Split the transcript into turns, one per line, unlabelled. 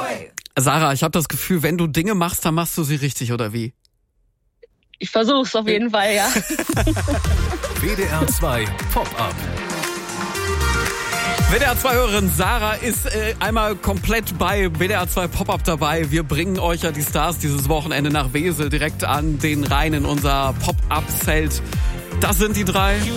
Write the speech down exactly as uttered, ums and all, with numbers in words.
Sarah, ich habe das Gefühl, wenn du Dinge machst, dann machst du sie richtig, oder wie?
Ich versuch's auf jeden Fall, ja.
W D R zwei Pop-Up.
W D R zwei-Hörerin Sarah ist äh, einmal komplett bei W D R zwei Pop-Up dabei. Wir bringen euch ja die Stars dieses Wochenende nach Wesel direkt an den Rhein in unser Pop-Up-Zelt. Das sind die drei.